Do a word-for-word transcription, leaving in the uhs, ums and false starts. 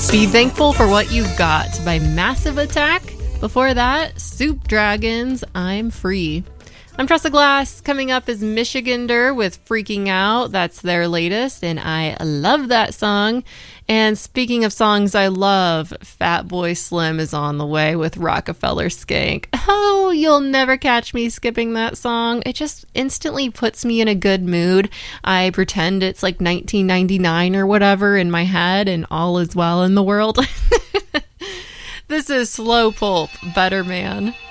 Be Thankful for What You've Got by Massive Attack. Before that, Soup Dragons, I'm Free. I'm Tressa Glass. Coming up is Michigander with Freaking Out. That's their latest, and I love that song. And speaking of songs I love, Fatboy Slim is on the way with Rockefeller Skank. Oh, you'll never catch me skipping that song. It just instantly puts me in a good mood. I pretend it's like nineteen ninety-nine or whatever in my head, and all is well in the world. This is Slow Pulp, Better Man.